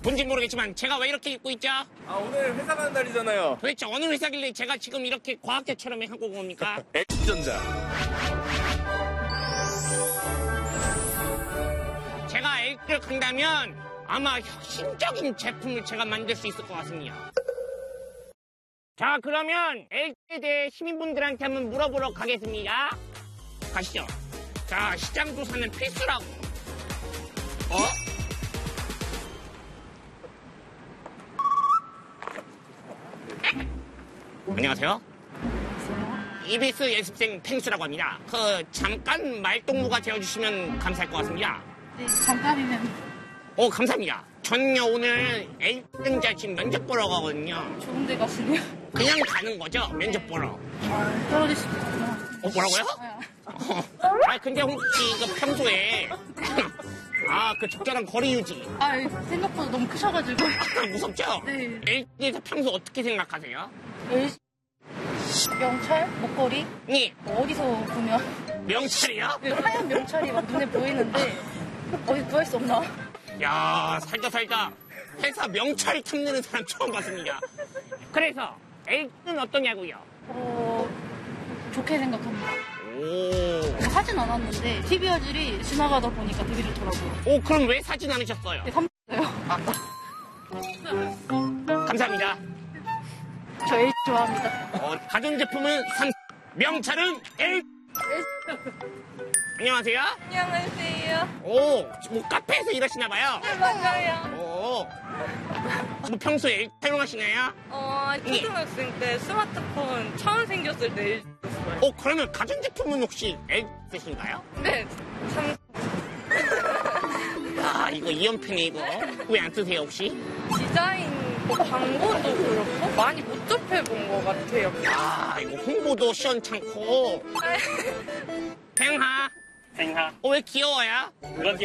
뭔지 모르겠지만 제가 왜 이렇게 입고 있죠? 아, 오늘 회사 가는 날이잖아요. 도대체 어느 회사길래 제가 지금 이렇게 과학자처럼 하고 옵니까? X전자. 제가 X를 간다면 아마 혁신적인 제품을 제가 만들 수 있을 것 같습니다. 자, 그러면 X에 대해 시민분들한테 한번 물어보러 가겠습니다. 가시죠. 자, 시장 조사는 필수라고. 안녕하세요. EBS 연습생 펭수라고 합니다. 잠깐 말동무가 되어주시면 감사할 것 같습니다. 네, 잠깐이면 감사합니다. 저는요, 오늘 X등자 지금 면접 보러 가거든요. 좋은 데 가시네요. 그냥 가는 거죠, 면접 보러. 떨어질 수도 있구나. 뭐라고요? 근데 혹시 평소에 그 적절한 거리 유지. 생각보다 너무 크셔가지고. 무섭죠? 네. X에서 평소 어떻게 생각하세요? 명찰? 목걸이? 네. 어디서 보면? 명찰이요? 하얀 명찰이 막 눈에 보이는데 어디 구할 수 없나? 야, 살다 회사 명찰 탐내는 사람 처음 봤습니다. 그래서 X는 어떠냐고요? 좋게 생각합니다. 오. 사진 않았는데 TV 화질이 지나가다 보니까 되게 좋더라고요. 그럼 왜 사진 않으셨어요? 네, 샀어요. 감사합니다. 저 L 좋아합니다. 가전제품은 명찰은 L. 안녕하세요. 안녕하세요. 뭐 카페에서 일하시나봐요. 네, 맞아요. 평소에 L 사용하시나요? 초등학생 때 스마트폰 처음 생겼을 때 썼어요. 그러면 가전제품은 혹시 L 쓰신가요? 네, 야, 이거 이연팬에 이거. 왜 안 쓰세요, 혹시? 디자인 광고도 그렇고 많이 못 접해본 것 같아요. 야, 이거 홍보도 시원찮고. 팽하. 왜 귀여워요? 그런